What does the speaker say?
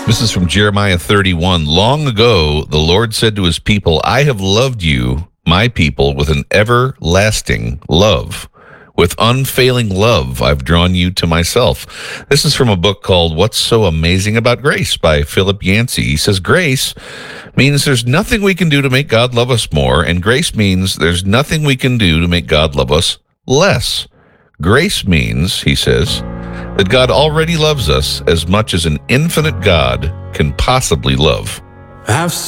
This is from Jeremiah 31. Long ago, the Lord said to his people, I have loved you, my people, with an everlasting love. With unfailing love, I've drawn you to myself. This is from a book called What's So Amazing About Grace by Philip Yancey. He says, grace means there's nothing we can do to make God love us more, and grace means there's nothing we can do to make God love us less. Grace means, he says, that God already loves us as much as an infinite God can possibly love. Have